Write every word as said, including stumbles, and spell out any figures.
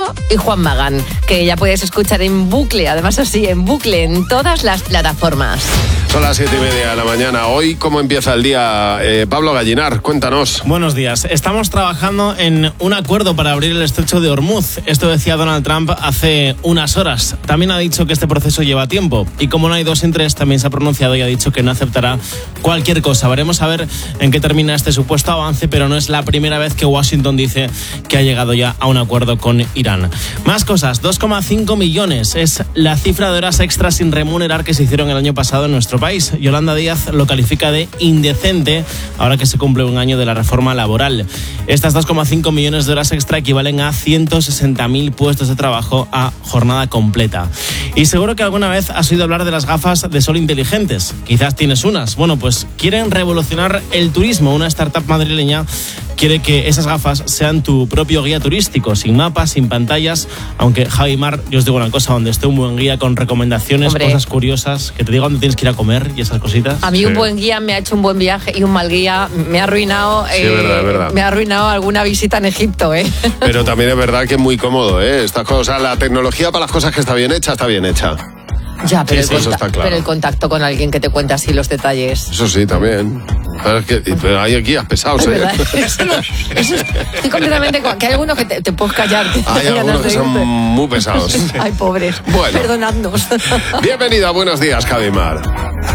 y Juan Magán, que ya puedes escuchar en bucle, además así, en bucle, en todas las plataformas. Son las siete y media de la mañana. Hoy, ¿cómo empieza el día? Eh, Pablo Gallinar, cuéntanos. Buenos días. Estamos trabajando en un acuerdo para abrir el estrecho de Hormuz. Esto decía Donald Trump hace unas horas. También ha dicho que este proceso lleva tiempo. Y como no hay dos sin tres, también se ha pronunciado y ha dicho que no aceptará cualquier cosa. Veremos a ver en qué termina este supuesto avance, pero no es la primera vez que Washington dice que ha llegado ya a un acuerdo con Irán. Más cosas. dos coma cinco millones es la cifra de horas extras sin remunerar que se hicieron el año pasado en nuestro país. Yolanda Díaz lo califica de indecente ahora que se cumple un año de la reforma laboral. Estas dos coma cinco millones de horas extra equivalen a ciento sesenta mil puestos de trabajo a jornada completa. Y seguro que alguna vez has oído hablar de las gafas de sol inteligentes. Quizás tienes unas. Bueno, pues quieren revolucionar el turismo. Una startup madrileña quiere que esas gafas sean tu propio guía turístico, sin mapas, sin pantallas, aunque Javi Mar, yo os digo una cosa, donde esté un buen guía con recomendaciones, Hombre. cosas curiosas, que te diga dónde tienes que ir a comer y esas cositas. A mí sí. Un buen guía me ha hecho un buen viaje y un mal guía me ha arruinado, sí, eh, es verdad, es verdad. me ha arruinado alguna visita en Egipto, ¿eh? Pero también es verdad que es muy cómodo, ¿eh? Estas cosas, la tecnología para las cosas que está bien hecha, está bien hecha. Ya, pero, sí, el, sí, conta- claro. pero el contacto con alguien que te cuenta así los detalles. Eso sí, también. Pero, es que, pero hay guías pesados, es ¿eh? Verdad, eso no, eso es, estoy completamente... Que hay algunos que te, te puedes callar. Que hay algunos que son muy pesados. Ay, pobres. Bueno. Perdonadnos. Bienvenida, buenos días, Javi Mar.